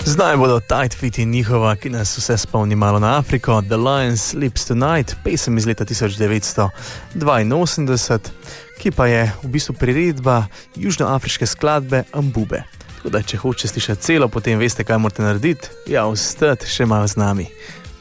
Zdaj bodo Tight Fit in njihova, ki nas vse spomni malo na Afriko, The Lion Sleeps Tonight, pesem iz leta 1982, ki pa je v bistvu priredba južnoafriške skladbe Mbube. Tako da, če hočete slišati celo, potem veste, kaj morate narediti. Ja, ostati še malo z nami.